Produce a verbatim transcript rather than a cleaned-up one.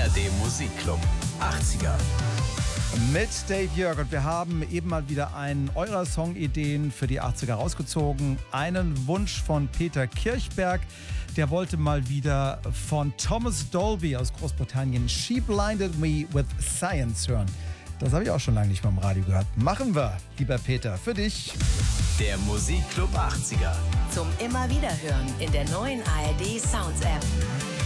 A R D Musikclub achtziger. Mit Dave Jörg, und wir haben eben mal wieder einen eurer Songideen für die achtziger rausgezogen. Einen Wunsch von Peter Kirchberg, der wollte mal wieder von Thomas Dolby aus Großbritannien She Blinded Me with Science hören. Das habe ich auch schon lange nicht mehr im Radio gehört. Machen wir, lieber Peter, für dich. Der Musikclub achtziger. Zum immer wieder hören in der neuen A R D Sounds App.